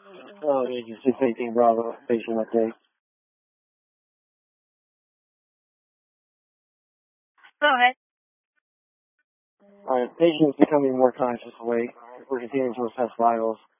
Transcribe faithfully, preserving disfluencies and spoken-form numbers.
Oh, Agency eighteen Bravo, patient update. Go ahead. Alright, patient is becoming more conscious awake. We're continuing to assess vitals.